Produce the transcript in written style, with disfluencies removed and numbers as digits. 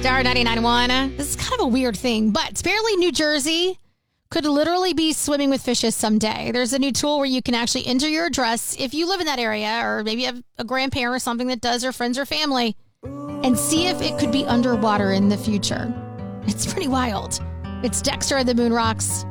Star 99.1. This is kind of a weird thing, but Sparely, New Jersey could literally be swimming with fishes someday. There's a new tool where you can actually enter your address if you live in that area, or maybe you have a grandparent or something that does, or friends or family, and see if it could be underwater in the future. It's pretty wild. It's Dexter and the Moon Rocks.